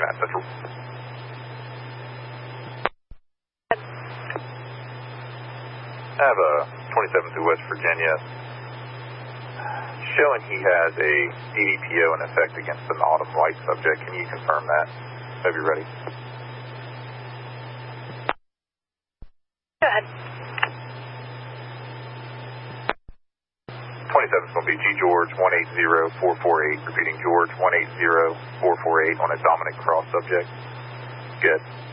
Mass Central. I have a 27 through West Virginia showing he has a EDPO in effect against an autumn white subject. Can you confirm that? Have you ready? Go ahead. 27 is going to be G George 180448, repeating George 180448 on a Dominic Cross subject. Good.